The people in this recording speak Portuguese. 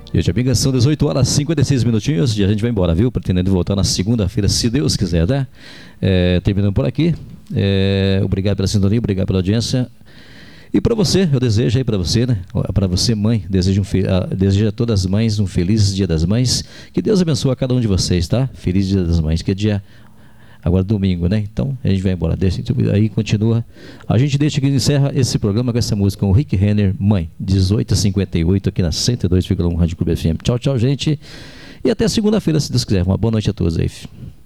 Gente, amiga, são 18 horas e 56 minutinhos e a gente vai embora, viu? Pretendendo voltar na segunda-feira, se Deus quiser, né? Terminando por aqui. Obrigado pela sintonia, obrigado pela audiência. E para você, eu desejo aí para você, né? Para você, mãe, desejo a todas as mães um feliz Dia das Mães. Que Deus abençoe a cada um de vocês, tá? Feliz Dia das Mães, que é dia agora domingo, né? Então a gente vai embora. Aí continua. A gente deixa que encerra esse programa com essa música, com o Rick Renner, Mãe, 18h58 aqui na 102,1 Rádio Clube FM. Tchau, tchau, gente. E até segunda-feira, se Deus quiser. Uma boa noite a todos aí.